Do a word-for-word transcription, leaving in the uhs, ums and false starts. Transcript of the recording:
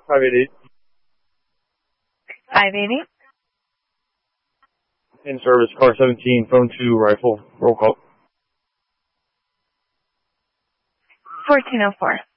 five eight eight. five eight eight. In service, car seventeen, phone two, rifle, roll call. fourteen oh four.